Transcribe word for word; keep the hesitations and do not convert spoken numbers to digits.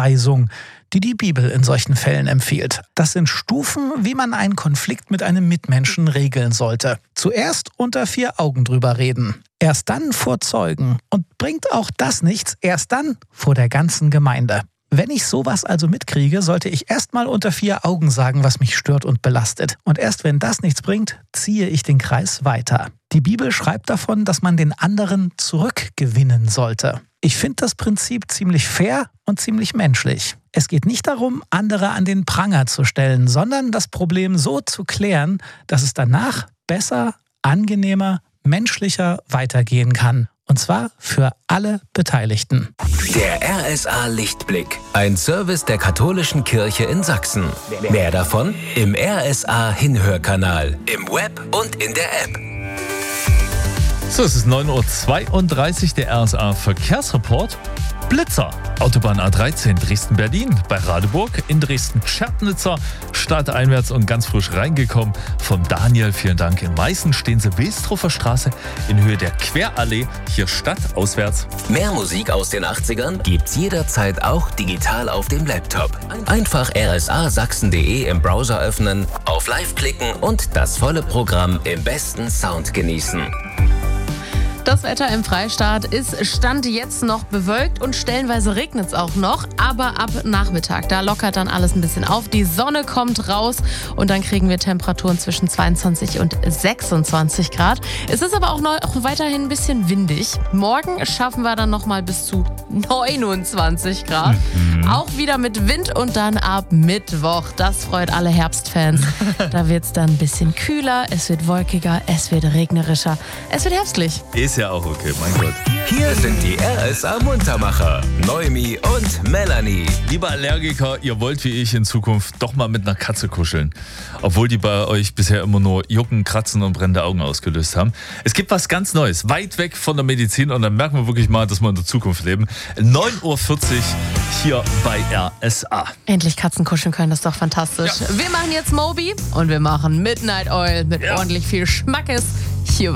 Wegweisung, die die Bibel in solchen Fällen empfiehlt. Das sind Stufen, wie man einen Konflikt mit einem Mitmenschen regeln sollte. Zuerst unter vier Augen drüber reden. Erst dann vor Zeugen. Und bringt auch das nichts, erst dann vor der ganzen Gemeinde. Wenn ich sowas also mitkriege, sollte ich erstmal unter vier Augen sagen, was mich stört und belastet. Und erst wenn das nichts bringt, ziehe ich den Kreis weiter. Die Bibel schreibt davon, dass man den anderen zurückgewinnen sollte. Ich finde das Prinzip ziemlich fair und ziemlich menschlich. Es geht nicht darum, andere an den Pranger zu stellen, sondern das Problem so zu klären, dass es danach besser, angenehmer, menschlicher weitergehen kann. Und zwar für alle Beteiligten. Der R S A Lichtblick. Ein Service der Katholischen Kirche in Sachsen. Mehr davon im R S A Hinhörkanal, im Web und in der App. So, es ist neun Uhr zweiunddreißig, der R S A Verkehrsreport. Blitzer. Autobahn A dreizehn Dresden-Berlin bei Radeburg, in Dresden-Schertnitzer, stadteinwärts und ganz frisch reingekommen von Daniel. Vielen Dank. In Meißen stehen Sie Wilstrofer Straße in Höhe der Querallee, hier stadtauswärts. Mehr Musik aus den achtzigern gibt's jederzeit auch digital auf dem Laptop. Einfach r s a sachsen punkt d e im Browser öffnen, auf Live klicken und das volle Programm im besten Sound genießen. Das Wetter im Freistaat ist Stand jetzt noch bewölkt und stellenweise regnet es auch noch, aber ab Nachmittag, da lockert dann alles ein bisschen auf. Die Sonne kommt raus und dann kriegen wir Temperaturen zwischen zweiundzwanzig und sechsundzwanzig Grad. Es ist aber auch noch weiterhin ein bisschen windig. Morgen schaffen wir dann nochmal bis zu neunundzwanzig Grad. Mhm. Auch wieder mit Wind und dann ab Mittwoch. Das freut alle Herbstfans. Da wird es dann ein bisschen kühler, es wird wolkiger, es wird regnerischer, es wird herbstlich. Ist ja auch okay, mein Gott. Hier sind die R S A Muntermacher, Noemi und Melanie. Lieber Allergiker, ihr wollt wie ich in Zukunft doch mal mit einer Katze kuscheln. Obwohl die bei euch bisher immer nur Jucken, Kratzen und brennende Augen ausgelöst haben. Es gibt was ganz Neues, weit weg von der Medizin und dann merken wir wirklich mal, dass wir in der Zukunft leben. neun Uhr vierzig hier bei R S A. Endlich Katzen kuscheln können, das ist doch fantastisch. Ja. Wir machen jetzt Moby und wir machen Midnight Oil mit ja. ordentlich viel Schmackes hier bei